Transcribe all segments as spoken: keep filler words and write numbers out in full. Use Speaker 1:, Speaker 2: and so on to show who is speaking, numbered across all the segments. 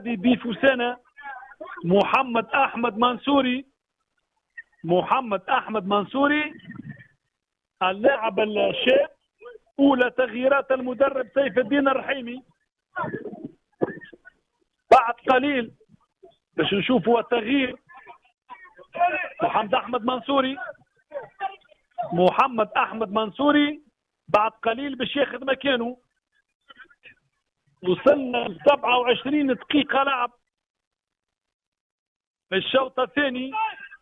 Speaker 1: الرياضي بفوسانا محمد أحمد منصوري. محمد أحمد منصوري اللاعب الشاب. أولى تغييرات المدرب سيف الدين الرحيمي. بعد قليل باش نشوفوا التغيير. محمد أحمد منصوري محمد أحمد منصوري بعد قليل باش ياخذ مكانه. وصلنا ل سبعة وعشرين دقيقة لعب في الشوط الثاني.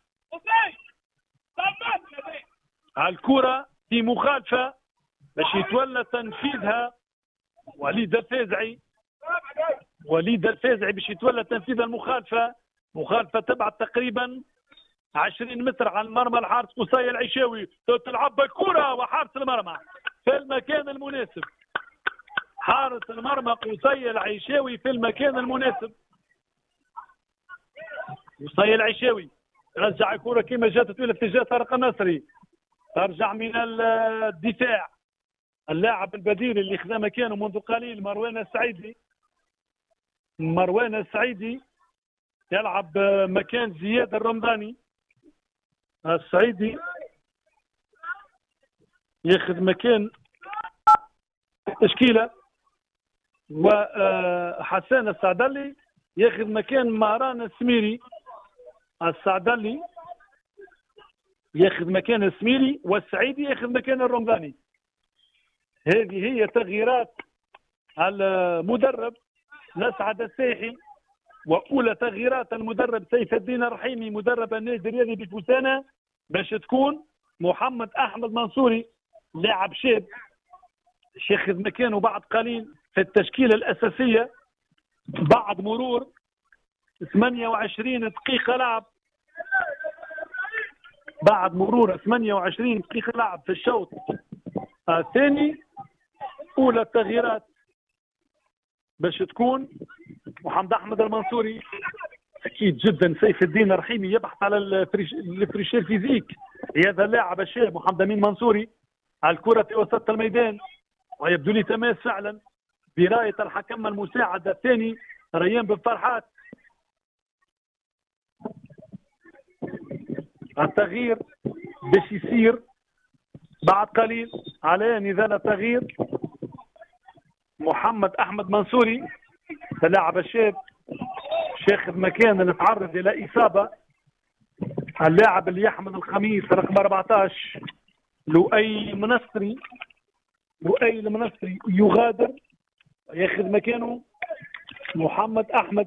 Speaker 1: الكرة في مخالفة باش يتولى تنفيذها وليد الفازعي. وليد الفازعي باش يتولى تنفيذ المخالفة. مخالفة تبعد تقريبا عشرين متر عن مرمى الحارس قصي العشاوي. تلعب الكرة وحارس المرمى في المكان المناسب. حارس المرمى قصي العشاوي في المكان المناسب. قصي العشاوي رجع الكرة كما جاتت الى اتجاه طارق النصري. ترجع من الدفاع اللاعب البديل اللي خذا مكانه منذ قليل مروان السعيدي. مروان السعيدي يلعب مكان زياد الرمضاني. السعيدي ياخذ مكان التشكيله. وحسان السعدلي ياخذ مكان مهران السميري. السعدلي ياخذ مكان السميري والسعيدي ياخذ مكان الرمضاني. هذه هي تغييرات المدرب نسعد الساحي. واولى تغييرات المدرب سيف الدين الرحيمي مدرب النادي الرياضي بفوسانا باش تكون محمد احمد منصوري لاعب شاب باش ياخذ مكانه بعد قليل في التشكيله الاساسيه بعد مرور ثمانية وعشرين دقيقه لعب. بعد مرور ثمانية وعشرين دقيقه لعب في الشوط الثاني. اولى التغييرات باش تكون محمد احمد المنصوري. اكيد جدا سيف الدين الرحيمي يبحث على الفريشير فيزيك. هذا اللاعب الشاب محمد امين منصوري. الكره في وسط الميدان ويبدو لي تماس فعلا برايه الحكم المساعد الثاني ريان بن فرحات. التغيير باش يصير بعد قليل على نزال التغيير. محمد احمد منصوري اللاعب الشاب ياخذ مكان اللي تعرض الى اصابه اللاعب اللي يحمل القميص رقم أربعطاش لؤي المنصري. لؤي المنصري يغادر ياخذ مكانه محمد احمد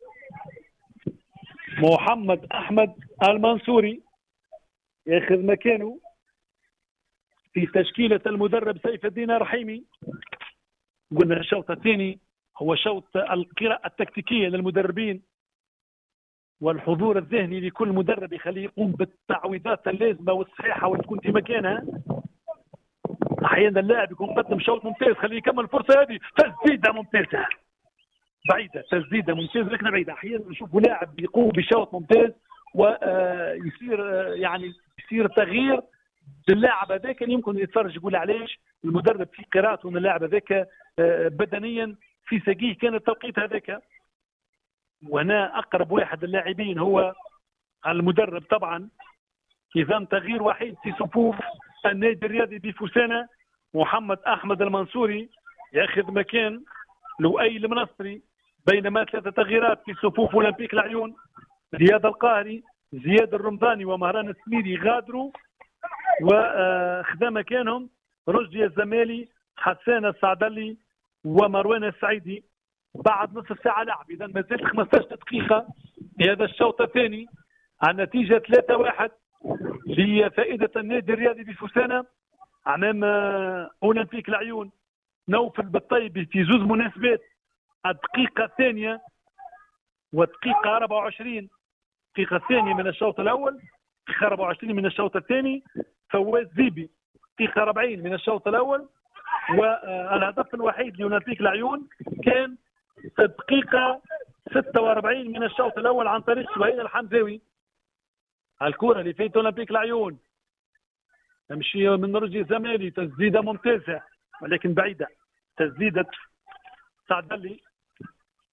Speaker 1: محمد احمد المنصوري ياخذ مكانه في تشكيله المدرب سيف الدين الرحيمي. قلنا الشوط الثاني هو شوط القراءة التكتيكية للمدربين والحضور الذهني لكل مدرب يخليه يقوم بالتعويضات اللازمة والصحيحة وتكون في مكانها. أحيانا اللاعب يكون قدم شوط ممتاز خليه يكمل الفرصة هذه. تسديدة ممتازة بعيدة. تسديدة ممتازة لكن بعيدة. أحيانا نشوفوا لاعب يقوم بشوط ممتاز ويصير يعني يصير تغيير للاعب هذاك اللي يمكن يتفرج يقول علاش المدرب في قراءته من اللاعب هذاك بدنيا في ساقيه كان التوقيت هذاك. وهنا اقرب واحد اللاعبين هو المدرب طبعا. اذا تغيير وحيد في صفوف النادي الرياضي بفوسانا. محمد احمد المنصوري ياخذ مكان لؤي المنصري. بينما ثلاثه تغييرات في صفوف اولمبيك العيون. رياض القاهري زياد الرمضاني ومهران السميري غادروا وخذا مكانهم رشدي الزمالي حسان السعدلي ومروان السعيدي. بعد نصف ساعة لعب إذا ما زالت خمسطاش دقيقة في هذا الشوط الثاني. النتيجة ثلاثة واحد لفائدة النادي الرياضي بفوسانا أمام أولمبيك العيون. نوفل بالطيبي في زوز مناسبات الدقيقة الثانية والدقيقة أربعة وعشرين. الدقيقة الثانية من الشوط الأول الدقيقة أربعة وعشرين من الشوط الثاني. فواز زيبي الدقيقة أربعين من الشوط الأول. والهدف الوحيد لأولمبيك العيون كان في الدقيقة ستة وأربعين من الشوط الأول عن طريق سهيل الحمزاوي. الكرة اللي فاتت أولمبيك العيون تمشي من رجل الزمالي. تسديدة ممتازة ولكن بعيدة. تسديدة سعدلي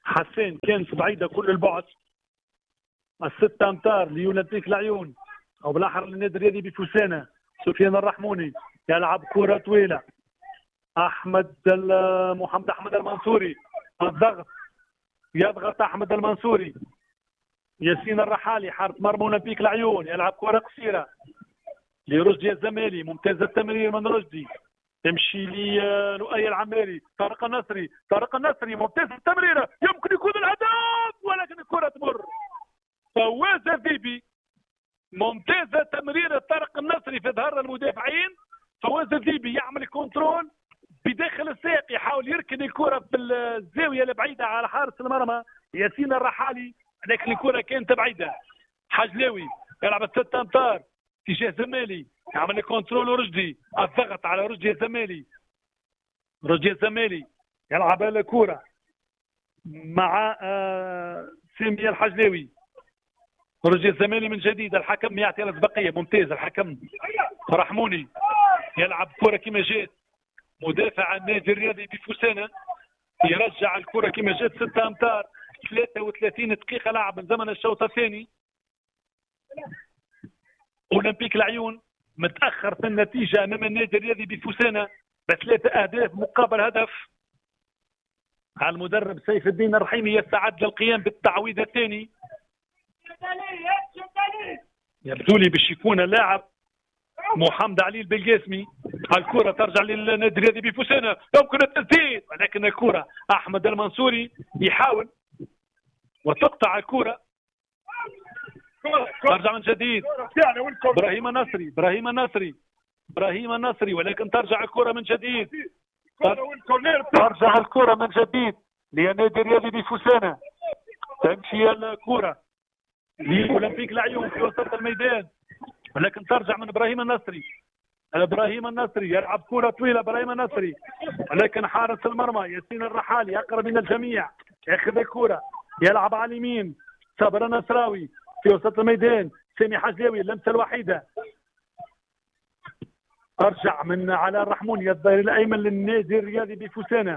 Speaker 1: حسين كانت بعيده كل البعد. الستة امتار لاولمبيك العيون او بالاحرى للنادي الرياضي بفوسانه. سفيان الرحموني يلعب كره طويله. احمد محمد احمد المنصوري الضغط، يضغط احمد المنصوري. ياسين الرحالي حارس مرمى اولمبيك العيون يلعب كره قصيره لرشدي الزمالي. ممتازه التمرير من رشدي، تمشي للؤي العماري. طارق النصري، طارق النصري ممتاز التمريره، يمكن يكون الهدف ولكن الكره تمر. فواز الذيبي، ممتازه تمريره طارق النصري في ظهر المدافعين. فواز الذيبي يعمل كنترول بداخل الساق، يحاول يركن الكره في الزاويه البعيده على حارس المرمى ياسين الرحالي، لكن الكره كانت بعيده. حجلاوي يلعب الستة امتار اتجاه الزمالي، يعمل كنترول ورشدي، الضغط على رشدي الزمالي. رشدي الزمالي يلعب الكره مع آه سامي الحجلاوي. رشدي الزمالي من جديد، الحكم يعطي الاسبقيه. ممتاز الحكم رحموني، يلعب كره كما جات. مدافع النادي الرياضي بفوسانه يرجع الكره كما جات. ستة امتار، ثلاثة وثلاثين دقيقه لعب من زمن الشوط الثاني. اولمبيك العيون متاخر في النتيجه امام النادي الرياضي بفوسانه بثلاثه اهداف مقابل هدف. على المدرب سيف الدين الرحيمي يستعد للقيام بالتعويض الثاني. يبدو لي باش يكون اللاعب محمد علي البلقاسمي. الكره ترجع للنادي الرياضي بفوسانه، يمكن التسديد ولكن الكره احمد المنصوري يحاول وتقطع الكره. ترجع من جديد ابراهيم النصري، ابراهيم النصري، ابراهيم النصري ولكن ترجع الكره من جديد. ترجع الكره من جديد للنادي الرياضي بفوسانه. تمشي الكره لاولمبيك العيون في وسط الميدان ولكن ترجع من ابراهيم النصري. ابراهيم النصري يلعب كره طويله. ابراهيم النصري ولكن حارس المرمى ياسين الرحالي اقرب من الجميع، ياخذ الكره يلعب على اليمين. صابر النصراوي في وسط الميدان. سامي حجلاوي اللمسه الوحيده، ارجع من على الرحموني الظهير الايمن للنادي الرياضي بفوسانه.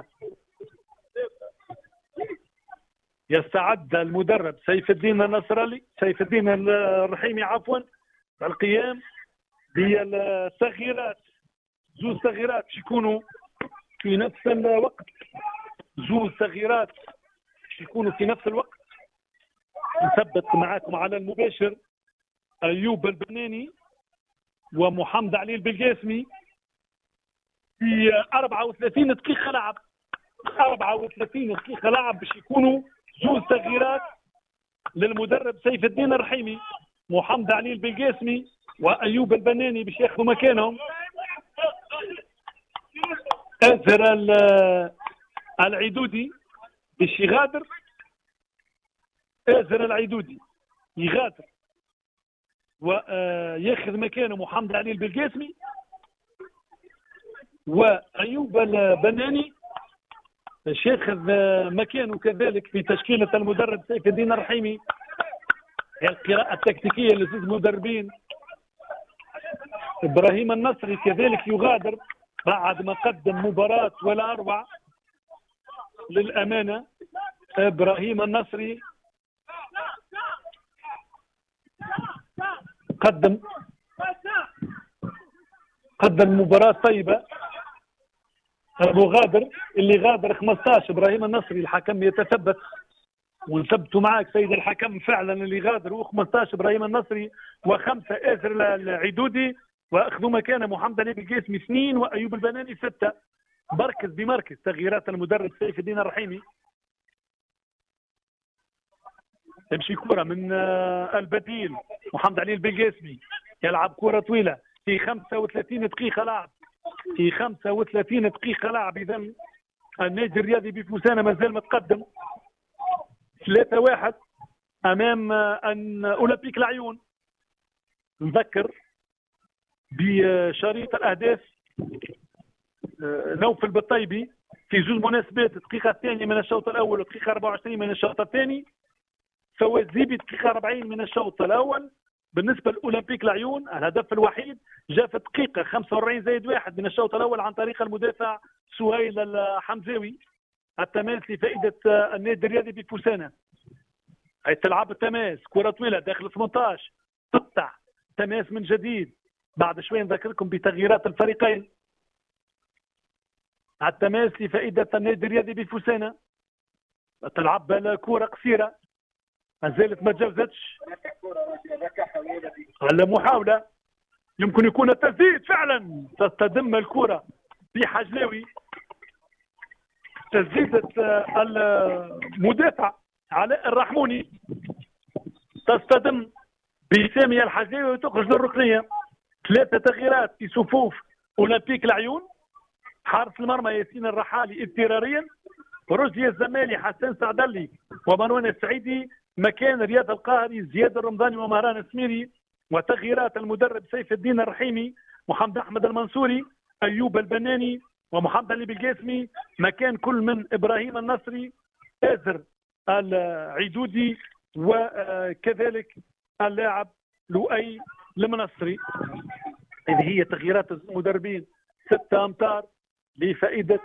Speaker 1: يستعد المدرب سيف الدين النصرالي سيف الدين الرحيمي عفوا القيام بالتغييرات. زوج تغييرات باش يكونوا في نفس الوقت. زوج تغييرات باش يكونوا في نفس الوقت. نثبت معاكم على المباشر ايوب البناني ومحمد علي البلقاسمي في أربعة وثلاثين دقيقة لعب. أربعة وثلاثين دقيقة لعب باش يكونوا زوج تغييرات للمدرب سيف الدين الرحيمي. محمد علي البلقاسمي وايوب البناني باش ياخذوا مكانهم. ازر العيدودي باش يغادر. ازر العيدودي يغادر وياخذ مكانه محمد علي البلقاسمي. وايوب البناني باش ياخذ مكانه كذلك في تشكيله المدرب سيف الدين الرحيمي. هي القراءه التكتيكيه لزوج مدربين. ابراهيم النصري كذلك يغادر بعد ما قدم مباراه ولا اروع للامانه. ابراهيم النصري قدم قدم مباراه طيبه. ابو غادر اللي غادر خمسطاش ابراهيم النصري. الحكم يتثبت ونثبتوا معك سيد الحكم فعلا اللي غادر هو خمسطاش ابراهيم النصري وخمسه ازر العيدودي واخذوا مكانه محمد علي بالقاسمي اثنين وايوب البناني سته. مركز بمركز تغييرات المدرب سيف الدين الرحيمي. تمشي كره من البديل محمد علي البلقاسمي يلعب كره طويله في خمسة وثلاثين دقيقه لعب. في خمسة وثلاثين دقيقه لعب. اذا النادي الرياضي بفوسانه مازال متقدم ثلاثة واحد امام اولمبيك العيون. نذكر بشريط الاهداف نوفل بالطيبي في زوج مناسبات. الدقيقه الثانيه من الشوط الاول والدقيقه أربعة وعشرين من الشوط الثاني. فواز زيبي الدقيقه أربعين من الشوط الاول. بالنسبه لاولمبيك العيون الهدف الوحيد جاء في الدقيقه خمسة وأربعين زائد واحد من الشوط الاول عن طريق المدافع سهيل الحمزاوي. التماس لفائده النادي الرياضي بفوسانه. هي تلعب التماس، كره طويله داخل ثمانية عشر، تقطع تماس من جديد. بعد شوي نذكركم بتغييرات الفريقين. التماس لفائده النادي الرياضي بفوسانه، تلعب الكره قصيره ما زالت ما تجاوزتش. المحاوله يمكن يكون التسديد فعلا، تستدم الكره في حجلاوي. تسديدة المدافع علاء الرحموني تصطدم بسامي الحجلاوي وتخرج للركنيه. ثلاثه تغييرات في صفوف اولمبيك العيون. حارس المرمى ياسين الرحالي اضطراريا، رشدي الزمالي، حسن سعدلي ومروان السعيدي مكان رياض القاهري، زياد الرمضاني ومهران السميري. وتغييرات المدرب سيف الدين الرحيمي، محمد احمد المنصوري، ايوب البناني ومحمد علي بالقاسمي مكان كل من ابراهيم النصري، آزر العيدودي وكذلك اللاعب لؤي المنصري. هذه هي تغييرات المدربين. ستة امتار لفائده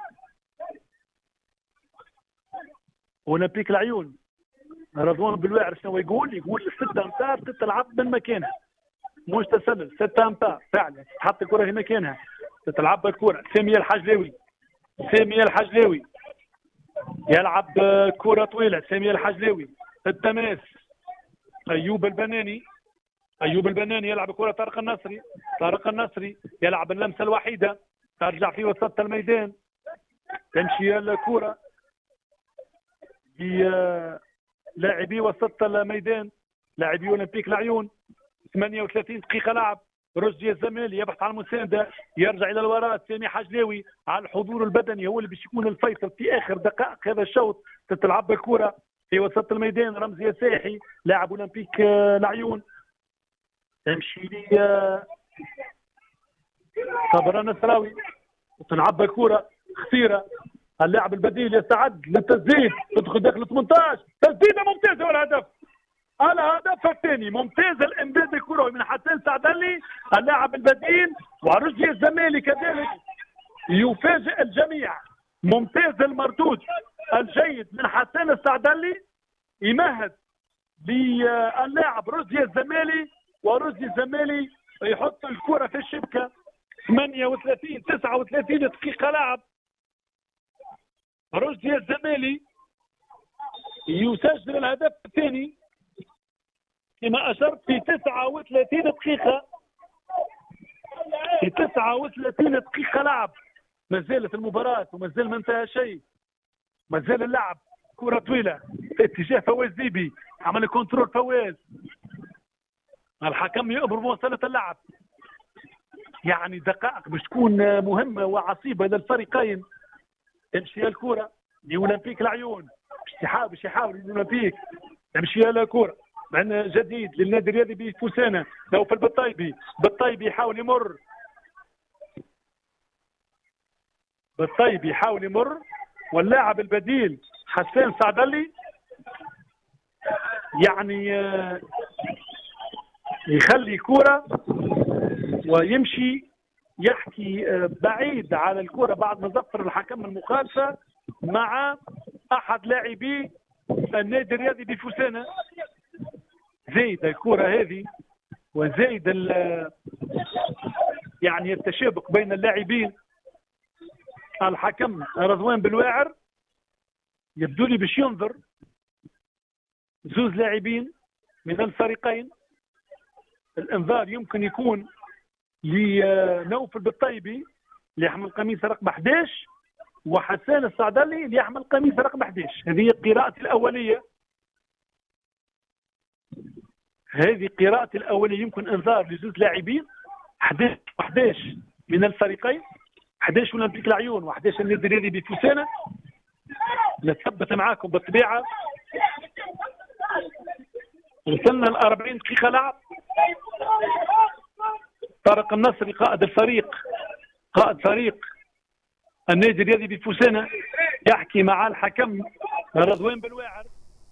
Speaker 1: اولمبيك العيون. رضوان بالواعر شنو يقول؟ يقول ستة امتار تتلعب من مكانها، مش تسلل. ستة امتار فعلا تحط الكره في مكانها، تتلعب الكره. سامي الحجلاوي، سامي الحجلاوي يلعب كره طويله. سامي الحجلاوي التماس، ايوب البناني، ايوب البناني يلعب كره. طارق النصري، طارق النصري يلعب اللمسه الوحيده، ترجع في وسط الميدان، تمشي الكره لاعبي وسط الميدان، لاعبي اولمبيك العيون. ثمانية وثلاثين دقيقة لعب. رشدي الزمالي يبحث عن المساندة، يرجع إلى الوراء. سامي حجلاوي على الحضور البدني هو اللي باش يكون الفيصل في آخر دقائق هذا الشوط. تتلعب الكرة في وسط الميدان. رمزي الساحي لاعب اولمبيك العيون تمشي لي صبر النصراوي، تلعب الكرة خطيرة. اللاعب البديل يستعد للتسديد، تدخل داخل ثمانية عشر، تسديده ممتازه والهدف. الهدف الثاني ممتاز، الامداد الكروي من حسن سعدلي اللاعب البديل، ورشدي الزمالي كذلك يفاجئ الجميع. ممتاز المردود الجيد من حسن السعدلي يمهد للاعب رشدي الزمالي، ورشدي الزمالي يحط الكره في الشبكه. ثمانية وثلاثين تسعة وثلاثين دقيقه لعب. رشدي الزمالي يسجل الهدف الثاني كما أشرت في تسعة وثلاثين دقيقة. في تسعة وثلاثين دقيقة لعب. ما زالت المباراة وما زال ما انتهى شيء. ما زال اللعب. كرة طويلة في اتجاه فواز ديبي، عمل كنترول فواز. الحكم يأمر بمواصلة اللعب. يعني دقائق باش تكون مهمة وعصيبة للفريقين. تمشي الكرة لأولمبيك العيون، باش يحاول باش يحاول الأولمبيك تمشي الكرة من جديد للنادي الرياضي بفوسانة. نوفل بالطيبي، بالطيبي يحاول يمر، بالطيبي يحاول يمر، واللاعب البديل حسان سعدلي يعني يخلي كرة ويمشي يحكي بعيد على الكرة بعد ما ظفر الحكم المخالفة مع أحد لاعبي النادي الرياضي بفوسانة. زايد الكرة هذه وزايد يعني التشابك بين اللاعبين. الحكم رضوان بالواعر يبدو لي باش ينظر زوز لاعبين من الفريقين. الانذار يمكن يكون لنوفل بالطيبي اللي يحمل قميص رقم أحد عشر، وحسان السعدلي اللي يحمل قميص رقم أحد عشر. هذه قراءتي الأولية، هذه قراءتي الأولية. يمكن إنذار لزوج لاعبين أحد عشر من الفريقين، أحد عشر أولمبيك العيون وأحد عشر النادي الرياضي بفوسانة. نتثبت معاكم بالطبيعة. وصلنا ل أربعين دقيقة لعب. طارق النصري قائد الفريق، قائد فريق النادي الرياضي بفوسانة يحكي مع الحكم رضوان بالواعر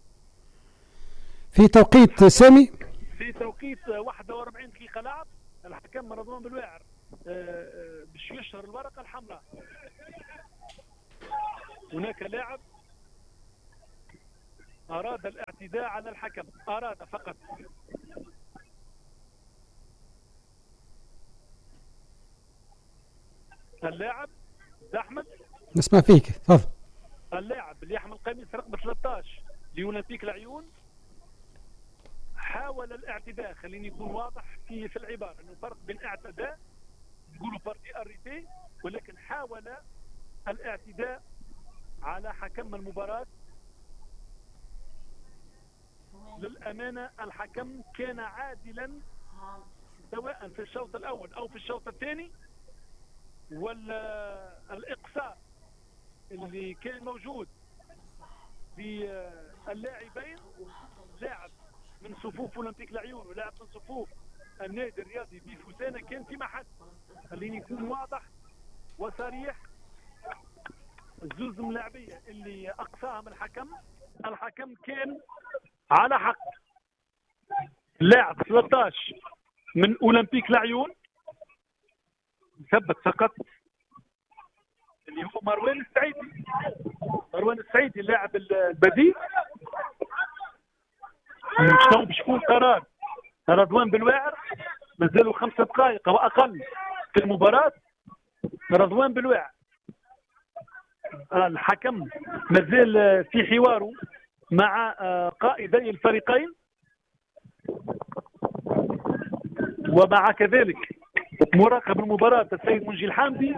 Speaker 2: في توقيت سامي،
Speaker 1: في توقيت واحد وأربعين دقيقة لعب. الحكم رضوان بالواعر باش يشهر الورقة الحمراء. هناك لاعب أراد الاعتداء على الحكم، أراد فقط. اللاعب أحمد
Speaker 2: نسمع فيك، تفضل.
Speaker 1: اللاعب اللي يحمل قميص رقم ثلاثة عشر لأولمبيك العيون حاول الاعتداء. خليني يكون واضح في في العبارة، انه فرق بين اعتداء نقولوا بارتي اريتي، ولكن حاول الاعتداء على حكم المباراة. للأمانة الحكم كان عادلا سواء في الشوط الأول أو في الشوط الثاني، والإقصاء اللي كان موجود في اللاعبين، لاعب من صفوف أولمبيك العيون ولاعب من صفوف النادي الرياضي بفوسانة، كان في محل. خليني يكون واضح وصريح، الزوز ملاعبية اللي أقصاهم الحكم، الحكم كان على حق. لاعب ثلاثة عشر من أولمبيك العيون ثبت فقط اللي هو مروان السعيدي. مروان السعيدي اللاعب البديل. شنو باش يكون قرار رضوان بالواعر؟ مازالوا خمسة دقائق واقل في المباراة. رضوان بالواعر الحكم مازال في حواره مع قائدي الفريقين، ومع كذلك مراقب المباراة السيد منجي الحامدي.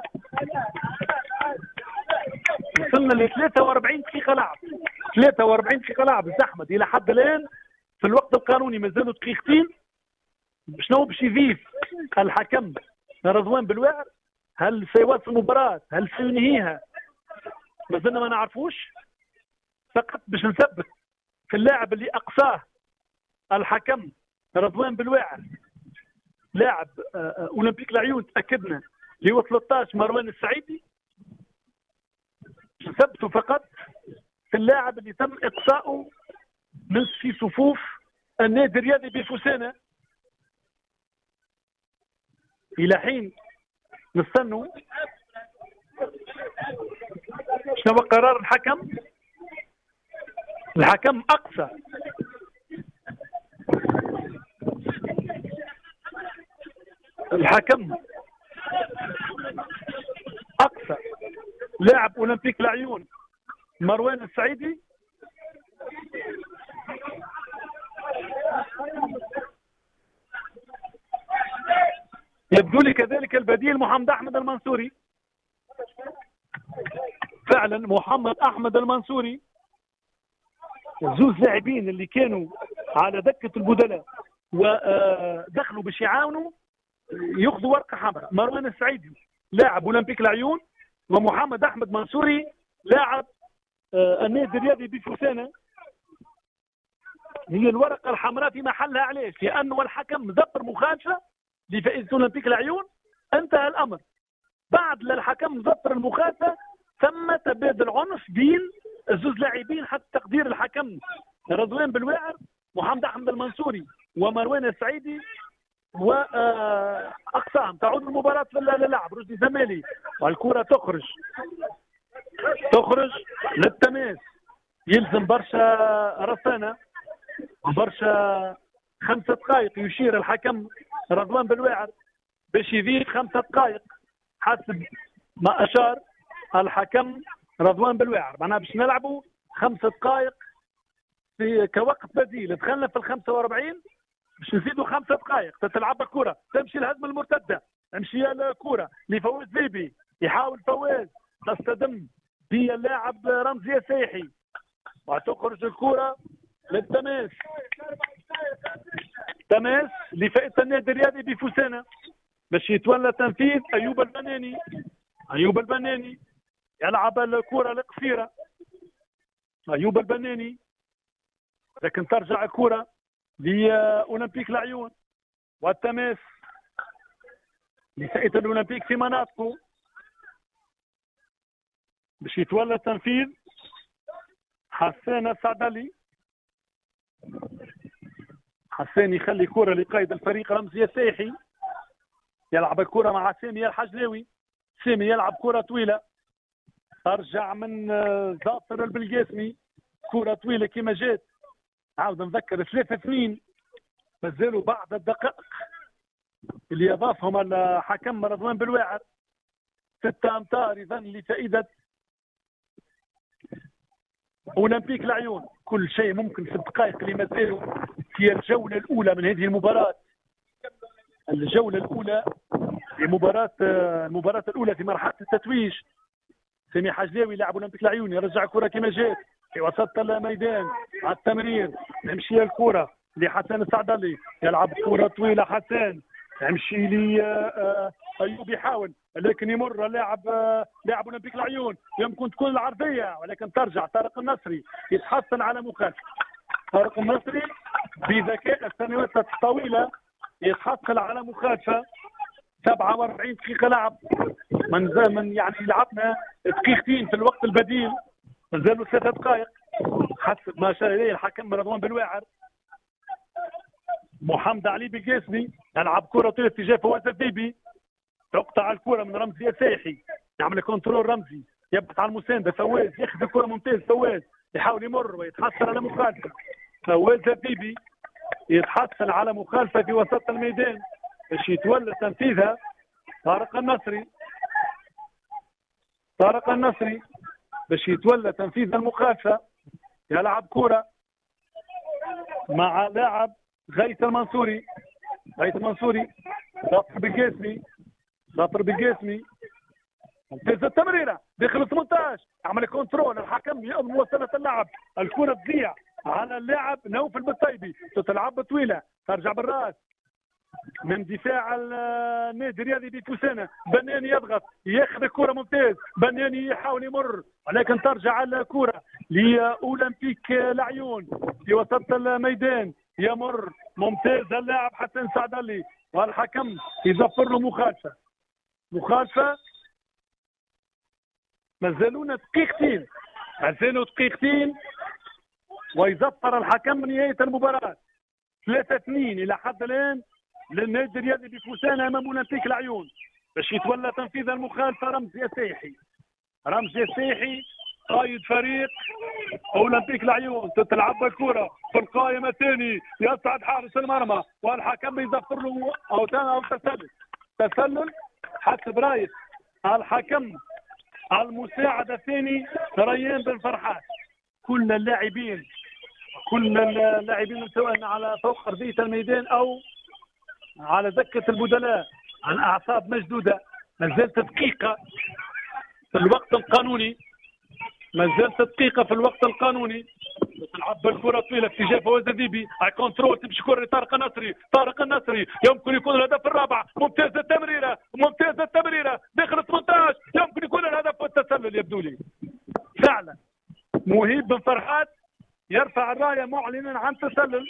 Speaker 1: وصلنا ل ثلاثة وأربعين دقيقة لعب، ثلاثة وأربعين دقيقة لعب أحمد إلى حد الآن في الوقت القانوني مازالوا دقيقتين. شنو باش يضيف الحكم رضوان بالواعر؟ هل سيواصل المباراة؟ هل سينهيها؟ مازلنا ما نعرفوش. فقط باش نثبت في اللاعب اللي أقصاه الحكم رضوان بالواعر، لاعب أولمبيك العيون تأكدنا اللي هو ثلاثة عشر مروان السعيدي. نثبتوا فقط في اللاعب اللي تم إقصاؤه من في صفوف النادي الرياضي بفوسانة. إلى حين نستنوا شنو قرار الحكم. الحكم أقصى الحكم أقصى لاعب أولمبيك العيون مروان السعيدي. يبدو لي كذلك البديل محمد أحمد المنصوري. فعلا محمد أحمد المنصوري. زوز لاعبين اللي كانوا على دكة البدلاء ودخلوا باش يعاونوا ياخذوا ورقة حمراء. مروان السعيدي لاعب أولمبيك العيون، ومحمد أحمد منصوري لاعب النادي الرياضي بفوسانة. هي الورقة الحمراء في محلها. علاش؟ لأنه الحكم ذكر مخالفة لفائزة أولمبيك العيون، انتهى الأمر. بعد للحكم ذكر المخالفة ثم تبادل عنف بين الزوز لاعبين حتى تقدير الحكم رضوان بالواعر محمد أحمد المنصوري ومروان السعيدي، وأقسام تعود المباراة للعب رشدي زمالي، والكرة تخرج تخرج للتماس. يلزم برشا رصانة برشا خمسة دقائق. يشير الحكم رضوان بالواعر باش يزيد خمسة دقائق حسب ما أشار الحكم رضوان بالواعر. معناها باش نلعبوا خمسة دقائق في كوقت بديل. دخلنا في الخمسة وأربعين باش نزيدوا خمسة دقائق. تتلعب الكرة، تمشي الهجمة المرتدة، تمشي الكرة لفواز بيبي، يحاول فواز تصطدم باللاعب رمزي سيحي، وتخرج الكرة للتماس. تماس لفائدة النادي الرياضي بفوسانة باش يتولى تنفيذ أيوب البناني. أيوب البناني يلعب الكرة القصيرة. أيوب البناني، لكن ترجع الكرة لأولمبيك العيون، والتماس لفائدة الأولمبيك في مناطقه باش يتولى التنفيذ حسان السعدلي. حسان يخلي كرة لقائد الفريق رمزي السيحي، يلعب الكرة مع سامي الحجلاوي. سامي يلعب كرة طويلة ترجع من آه، ظافر البلقاسمي، كرة طويلة كما جات، عاود نذكر ثلاثة اثنين، مازالوا بعض الدقائق اللي اضافهم الحكم رضوان بالواعر. ستة امتار اذا لفائدة اولمبيك العيون. كل شيء ممكن في الدقائق اللي مازالوا في الجولة الأولى من هذه المباراة. الجولة الأولى في مباراة المباراة الأولى في مرحلة التتويج. سامي حجلاوي لاعب اولمبيك العيون يرجع كرة كما جات في وسط الميدان على التمرير، تمشي الكرة لحسن السعدلي، يلعب كرة طويلة حسن، تمشي لي ايوب يحاول لكن يمر لاعب لاعب اولمبيك العيون، يمكن تكون العرضية ولكن ترجع طارق النصري يتحصل على مخالفة. طارق النصري بذكاء السنوات الطويلة يتحصل على مخالفة. سبعة وأربعين دقيقة لعب من من يعني لعبنا دقيقتين في الوقت البديل، مازالوا ثلاثة دقائق حسب ما شار اليه الحكم رضوان بالواعر. محمد علي بالقاسمي يلعب كرة طويلة اتجاه فواز الديبي، تقطع الكرة من رمزي السايحي، يعمل كنترول رمزي يبحث عن المساندة، فواز ياخذ الكرة ممتاز، فواز يحاول يمر ويتحصل على مخالفة. فواز الديبي يتحصل على مخالفة في وسط الميدان باش يتولى تنفيذها. طارق النصري طارق النصري باش يتولى تنفيذ المخالفة، يلعب كرة مع لاعب غيث المنصوري. غيث المنصوري ظفر بالقاسمي ظفر بالقاسمي ممتازة التمريرة داخل ثمانية عشر، عمل كنترول الحكم يأمن وصلة اللعب، الكرة تضيع على اللاعب نوفل بالطيبي، تتلعب طويلة ترجع بالراس من دفاع النادي الرياضي بفوسانة. بناني يضغط ياخذ الكرة ممتاز، بناني يحاول يمر ولكن ترجع الكرة لأولمبيك العيون في وسط الميدان، يمر ممتاز اللاعب حسن سعدلي والحكم يظفر له مخالفة. مخالفة مازالونا دقيقتين مازالوا دقيقتين ويظفر الحكم نهاية المباراة. ثلاثة اثنين إلى حد الآن للنادي الرياضي بفوسانة امام اولمبيك العيون. باش يتولى تنفيذ المخالفه رمزي السايحي. رمزي السايحي قائد فريق اولمبيك العيون، تتلعب الكره في القائمه الثاني، يصعد حارس المرمى والحكم يظفر له او او تسلل. تسلل حسب رايه الحكم المساعد الثاني ريان بن فرحات. كل اللاعبين كل اللاعبين سواء على فوق ارضيه الميدان او على دكة البدلاء عن أعصاب مشدودة. ما زالت دقيقة في الوقت القانوني ما زالت دقيقة في الوقت القانوني. تلعب الكرة طويلة في اتجاه فواز الديبي، هاي كنترول تمشي كرة طارق النصري. طارق النصري يمكن يكون الهدف الرابع، ممتازة التمريرة ممتازة التمريرة داخل ثمانية عشر، يمكن يكون الهدف والتسلل يبدو لي. فعلا مهيب بن فرحات يرفع الراية معلنا عن تسلل.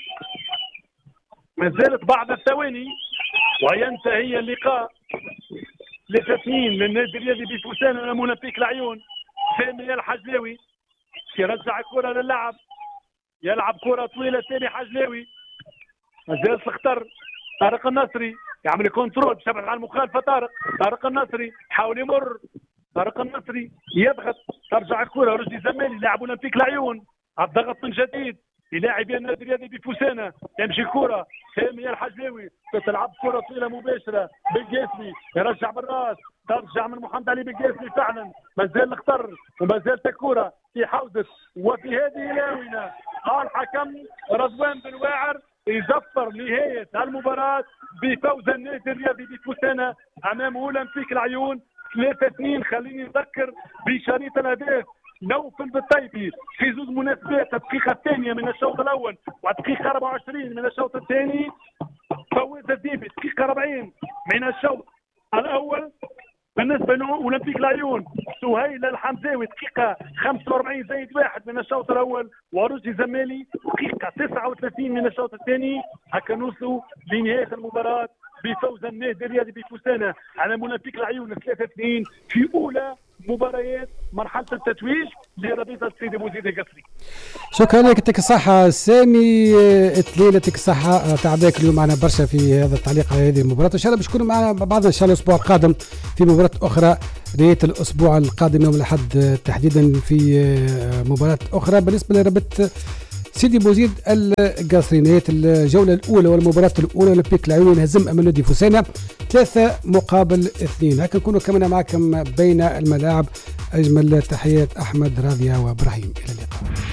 Speaker 1: ما زالت بعض الثواني وينتهي اللقاء. ثلاثة اثنين للنادي الرياضي بفوسانة امام اولمبيك العيون. سامي الحجلاوي يرجع الكرة للعب، يلعب كرة طويلة سامي حجلاوي، ما زال الخطر. طارق النصري يعمل كنترول باش يبعد عن المخالفة. طارق طارق النصري حاول يمر، طارق النصري يضغط، ترجع الكرة رشدي زمالي لاعب اولمبيك العيون، الضغط من جديد للاعبي النادي الرياضي بفوسانة. تمشي الكرة سامي الحجلاوي، تتلعب كرة طويلة مباشرة بالقاسمي، يرجع بالراس، ترجع من محمد علي بالقاسمي. فعلا ما زال الخطر وما زالت الكرة في حوزة. وفي هذه الآونة الحكم رضوان بن واعر يظفر نهاية المباراة بفوز النادي الرياضي بفوسانة امام اولمبيك العيون ثلاثة اثنين. خليني نذكر بشريط الاهداف نوفل بالطيبي في زوج مناسبات، الدقيقة الثانية من الشوط الأول والدقيقة أربعة وعشرين من الشوط الثاني. فواز الديبي دقيقة أربعين من الشوط الأول. بالنسبة لأولمبيك العيون سهيل الحمزاوي دقيقة خمسة وأربعين زائد واحد من الشوط الأول، ورشدي زمالي دقيقة تسعة وثلاثين من الشوط الثاني. هكا نوصلوا لنهاية المباراة بفوز النادي الرياضي بفوسانة على اولمبيك العيون ثلاثة اثنين في أولى مباريات مرحله التتويج لرابطه سيدي بوزيد القصري.
Speaker 2: شكرا لك، يعطيك الصحة سامي تليل، يعطيك الصحة تعباك اليوم معنا برشا في هذا التعليق على هذه المباراة، إن شاء الله باش تكونوا معنا بعضنا إن شاء الله الأسبوع القادم في مباراة أخرى، نهاية الأسبوع القادم يوم الأحد تحديدا في مباراة أخرى بالنسبة لرابطة سيدي بوزيد القصري. نهاية الجولة الأولى والمباراة الأولى أولمبيك العيوني هزم أمل فوسانا ثلاثة مقابل اثنين. هكا نكونوا كمان معكم بين الملاعب. أجمل تحيات أحمد راضية وإبراهيم، إلى اللقاء.